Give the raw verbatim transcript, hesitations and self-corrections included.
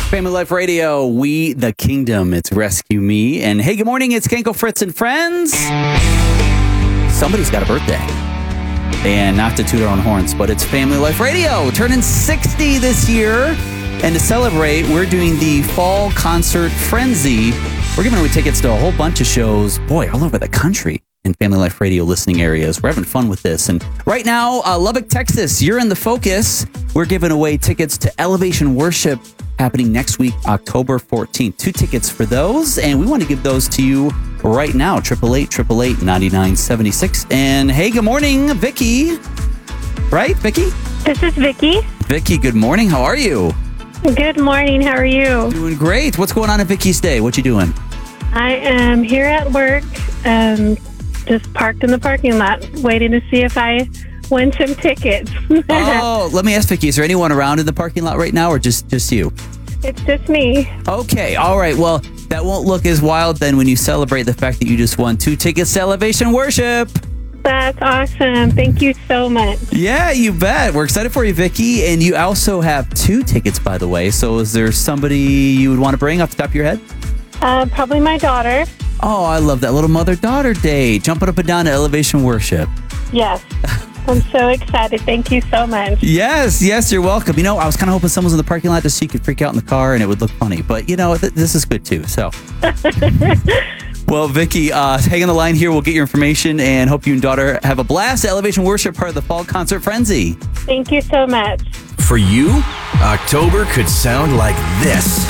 Family Life Radio, we the kingdom. It's Rescue Me. And hey, good morning. It's Kenko, Fritz, and friends. Somebody's got a birthday. And not to toot our own horns, but it's Family Life Radio. Turning sixty this year. And to celebrate, we're doing the Fall Concert Frenzy. We're giving away tickets to a whole bunch of shows, boy, all over the country in Family Life Radio listening areas. We're having fun with this. And right now, uh, Lubbock, Texas, you're in the focus. We're giving away tickets to Elevation Worship happening next week, October fourteenth. Two tickets for those, and we want to give those to you right now. eight eight eight, eight eight eight, nine nine seven six. And hey, good morning, Vicky. Right, Vicky? This is Vicky. Vicky, good morning. How are you? Good morning. How are you? Doing great. What's going on in Vicky's day? What you doing? I am here at work, um, just parked in the parking lot, waiting to see if I win some tickets. Oh, let me ask Vicky, is there anyone around in the parking lot right now or just, just you? It's just me. Okay, all right. Well, that won't look as wild then when you celebrate the fact that you just won two tickets to Elevation Worship. That's awesome. Thank you so much. Yeah, you bet. We're excited for you, Vicky. And you also have two tickets, by the way. So is there somebody you would want to bring off the top of your head? Uh, probably my daughter. Oh, I love that little mother-daughter day. Jumping up and down to Elevation Worship. Yes. I'm so excited. Thank you so much. Yes, yes, you're welcome. You know, I was kind of hoping someone was in the parking lot just so you could freak out in the car and it would look funny. But, you know, th- this is good, too. So, well, Vicky, uh, hang on the line here. We'll get your information and hope you and daughter have a blast at Elevation Worship, part of the Fall Concert Frenzy. Thank you so much. For you, October could sound like this.